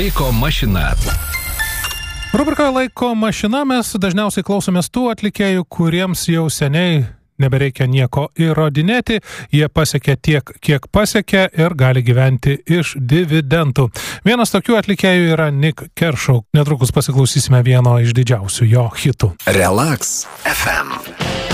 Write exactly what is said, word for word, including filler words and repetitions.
Laiko mašina. Rubrikoje Laiko mašina mes dažniausiai klausomės tų atlikėjų, kuriems jau seniai nebereikia nieko įrodinėti, jie pasiekė tiek, kiek pasiekė ir gali gyventi iš dividendų. Vienas tokių atlikėjų yra Nick Kershaw. Netrukus pasiklausysime vieno iš didžiausių jo hitų. Relax F M.